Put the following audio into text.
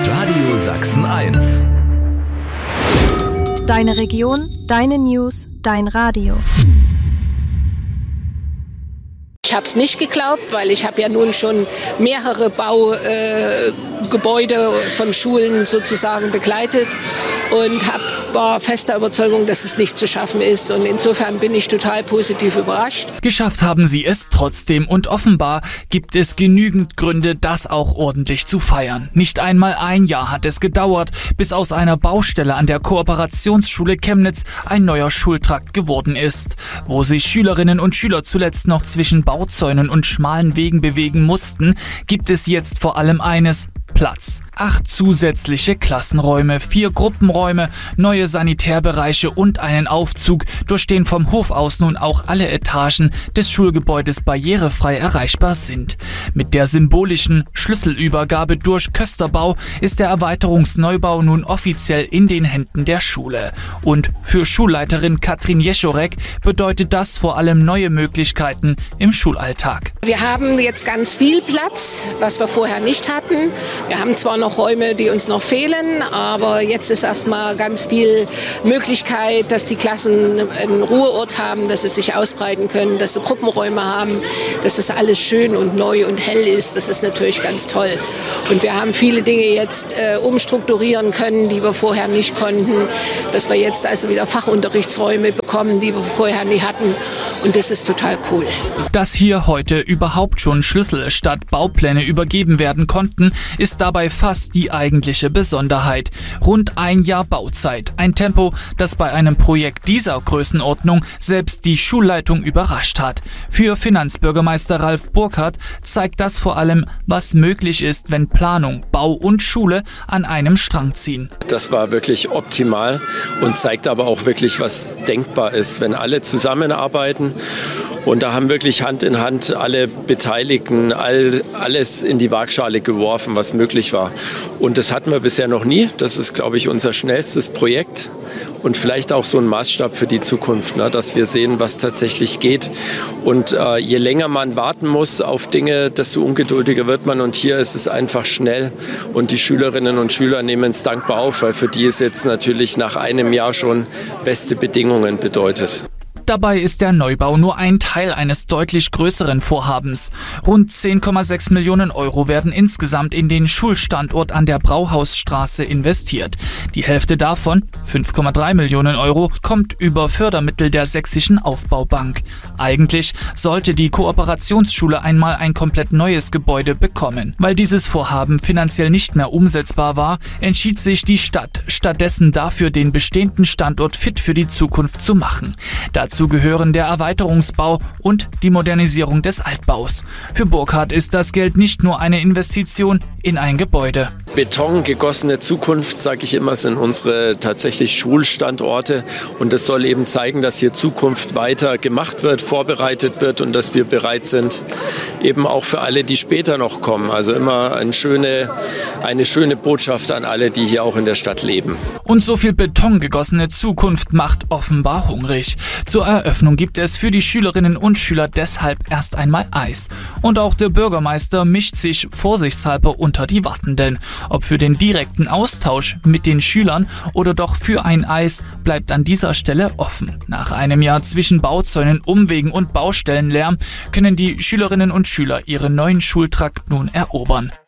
Radio Sachsen 1. Deine Region, deine News, dein Radio. Ich habe es nicht geglaubt, weil ich habe ja nun schon mehrere Baugebäude von Schulen sozusagen begleitet und war fester Überzeugung, dass es nicht zu schaffen ist. Und insofern bin ich total positiv überrascht. Geschafft haben sie es trotzdem und offenbar gibt es genügend Gründe, das auch ordentlich zu feiern. Nicht einmal ein Jahr hat es gedauert, bis aus einer Baustelle an der Kooperationsschule Chemnitz ein neuer Schultrakt geworden ist. Wo sich Schülerinnen und Schüler zuletzt noch zwischen Bauzäunen und schmalen Wegen bewegen mussten, gibt es jetzt vor allem eines: Platz. 8 zusätzliche Klassenräume, 4 Gruppenräume, neue Sanitärbereiche und einen Aufzug, durch den vom Hof aus nun auch alle Etagen des Schulgebäudes barrierefrei erreichbar sind. Mit der symbolischen Schlüsselübergabe durch Kösterbau ist der Erweiterungsneubau nun offiziell in den Händen der Schule. Und für Schulleiterin Katrin Jeschorek bedeutet das vor allem neue Möglichkeiten im Schulalltag. Wir haben jetzt ganz viel Platz, was wir vorher nicht hatten. Wir haben zwar noch Räume, die uns noch fehlen, aber jetzt ist erstmal ganz viel Möglichkeit, dass die Klassen einen Ruheort haben, dass sie sich ausbreiten können, dass sie Gruppenräume haben, dass es alles schön und neu und hell ist. Das ist natürlich ganz toll. Und wir haben viele Dinge jetzt umstrukturieren können, die wir vorher nicht konnten, dass wir jetzt also wieder Fachunterrichtsräume bekommen, die wir vorher nie hatten. Und das ist total cool. Dass hier heute überhaupt schon Schlüssel statt Baupläne übergeben werden konnten, ist dabei fast die eigentliche Besonderheit. Rund ein Jahr Bauzeit. Ein Tempo, das bei einem Projekt dieser Größenordnung selbst die Schulleitung überrascht hat. Für Finanzbürgermeister Ralf Burkhardt zeigt das vor allem, was möglich ist, wenn Planung, Bau und Schule an einem Strang ziehen. Das war wirklich optimal und zeigt aber auch wirklich, was denkbar ist, wenn alle zusammenarbeiten. Und da haben wirklich Hand in Hand alle Beteiligten alles in die Waagschale geworfen, was möglich war. Und das hatten wir bisher noch nie. Das ist, glaube ich, unser schnellstes Projekt und vielleicht auch so ein Maßstab für die Zukunft, ne, dass wir sehen, was tatsächlich geht. Und je länger man warten muss auf Dinge, desto ungeduldiger wird man. Und hier ist es einfach schnell. Und die Schülerinnen und Schüler nehmen es dankbar auf, weil für die es jetzt natürlich nach einem Jahr schon beste Bedingungen bedeutet. Dabei ist der Neubau nur ein Teil eines deutlich größeren Vorhabens. Rund 10,6 Millionen Euro werden insgesamt in den Schulstandort an der Brauhausstraße investiert. Die Hälfte davon, 5,3 Millionen Euro, kommt über Fördermittel der Sächsischen Aufbaubank. Eigentlich sollte die Kooperationsschule einmal ein komplett neues Gebäude bekommen. Weil dieses Vorhaben finanziell nicht mehr umsetzbar war, entschied sich die Stadt, stattdessen dafür den bestehenden Standort fit für die Zukunft zu machen. Dazu gehören der Erweiterungsbau und die Modernisierung des Altbaus. Für Burkhardt ist das Geld nicht nur eine Investition in ein Gebäude. Beton gegossene Zukunft, sage ich immer, sind unsere tatsächlich Schulstandorte. Und das soll eben zeigen, dass hier Zukunft weiter gemacht wird, vorbereitet wird und dass wir bereit sind, eben auch für alle, die später noch kommen. Also immer eine schöne Botschaft an alle, die hier auch in der Stadt leben. Und so viel Beton gegossene Zukunft macht offenbar hungrig. Zur Eröffnung gibt es für die Schülerinnen und Schüler deshalb erst einmal Eis. Und auch der Bürgermeister mischt sich vorsichtshalber unter die Wartenden. Ob für den direkten Austausch mit den Schülern oder doch für ein Eis, bleibt an dieser Stelle offen. Nach einem Jahr zwischen Bauzäunen, Umwegen und Baustellenlärm können die Schülerinnen und Schüler ihren neuen Schultrakt nun erobern.